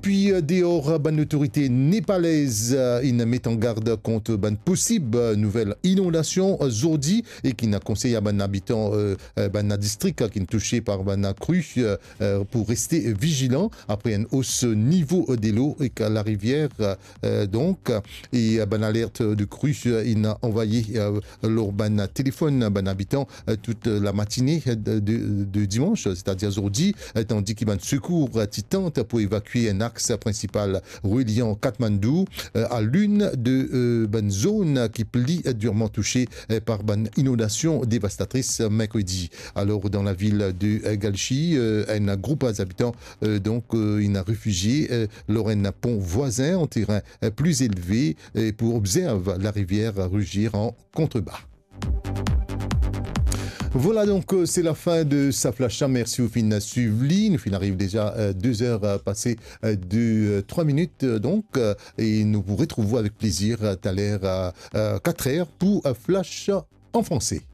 puis, dehors, l'autorité népalaise met en garde contre une possible nouvelle inondation aujourd'hui et qui n'a conseillé à un habitant d'un district qui est touché par une crue pour rester vigilant après une hausse niveau de l'eau et que la rivière donc et une alerte de crue il a envoyé l'urban téléphone d'un habitant toute la matinée de dimanche, c'est-à-dire aujourd'hui, tandis qu'il y a un secours titante pour évacuer un axe principal reliant Katmandou à l'une de bonnes zones qui plie durement touchée par une inondation dévastatrice mercredi. Alors dans la ville de Galchi, un groupe d'habitants donc il a réfugié lors d'un pont voisin en terrain plus élevé pour observer la rivière rugir en contrebas. Voilà donc c'est la fin de sa flash. Merci au fin suivi. Nous arrive déjà 2 heures passées de 3 minutes donc et nous vous retrouvons avec plaisir tout à l'heure à 4 heures pour flash en français.